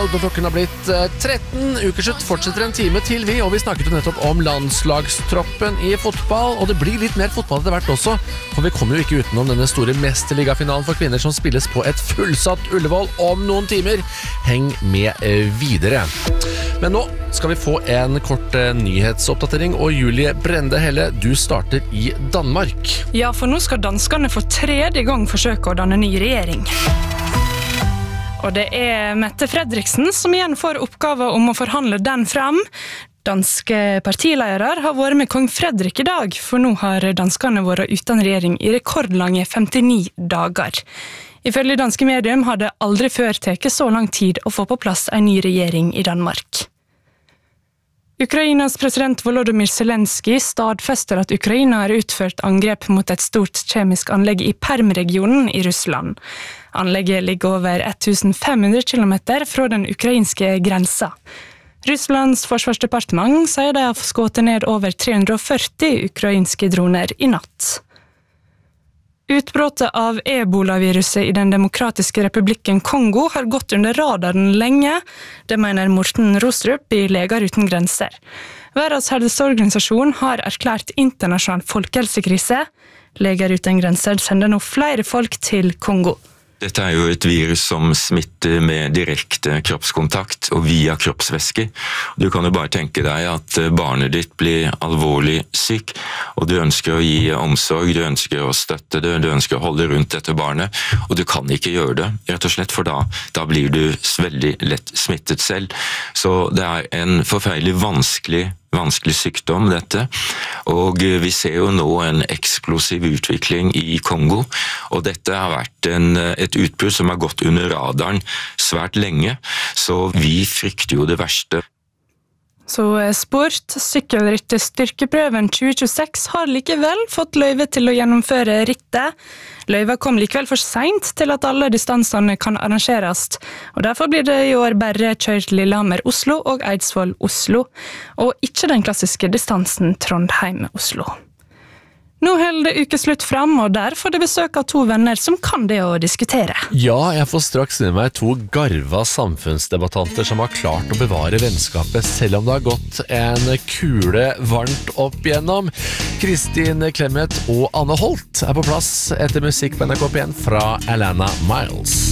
dag når klokken har blitt 13. Ukeslutt fortsetter en time til vi, og vi snakket jo nettopp om landslagstroppen i fotball, og det blir litt mer fotball etter hvert også, for vi kommer jo ikke utenom denne store mesterligafinalen for kvinner som spilles på et fullsatt Ullevål om noen timer. Heng med videre. Men nå skal vi få en kort nyhetsoppdatering, og Julie Brende Helle, du starter i Danmark. Ja, for nå skal danskene for tredje gang forsøke å danne ny regjering. Og det Mette Fredriksen som igjen får oppgave om å forhandle den frem. Danske partiledere har vært med kong Fredrik i dag, for nå har danskene vært uten regjering i rekordlange 59 dager. Ifølge danske medium har det aldri før tatt så lang tid å få på plass en ny regjering i Danmark. Ukrainas president Volodymyr Zelensky stadfester at Ukraina har utført angrep mot et stort kjemisk anlegg i Perm-regionen i Russland. Anlegget ligger over 1500 kilometer fra den ukrainske grensa. Russlands forsvarsdepartement sier de har skutt ned over 340 ukrainske droner i natt. Utbrottet av Ebola-viruset i den demokratiske republikken Kongo har gått under radaren lenge, det mener Morten Rostrup i Leger uten grenser. Verdens helseorganisasjon har erklært internasjonal folkehelsekrise. Leger uten grenser sender nå flere folk til Kongo. Dette jo et virus som smitter med direkte kroppskontakt og via kroppsvæsker. Du kan jo bare tenke deg at barnet ditt blir alvorlig syk, og du ønsker å gi omsorg, du ønsker å støtte det, du ønsker å holde rundt dette barnet, og du kan ikke gjøre det, rett og slett, for da blir du veldig lett smittet selv. Så det en forferdelig vanskelig sykdom dette, og vi ser jo nå en eksplosiv utvikling i Kongo, og dette har vært et utbrudd som har gått under radaren svært lenge, så vi frykter jo det verste. Så sport, sykkelrittet Styrkeprøven 2026 har likevel fått løyve til å gjennomføre rittet. Løyva kom likevel for sent til at alle distansene kan arrangeres, og derfor blir det i år bare kjørt Lillehammer-Oslo og Eidsvoll-Oslo, og ikke den klassiske distansen Trondheim-Oslo. Nå holder ukeslutt fram, og der får det besøk av to venner som kan det å diskutere. Ja, jeg får straks med meg to garva samfunnsdebattanter som har klart å bevare vennskapet selv om det har gått en kule varmt opp igjennom. Kristin Clemet og Anne Holt på plass etter musikk på NRK P1 fra Alana Miles.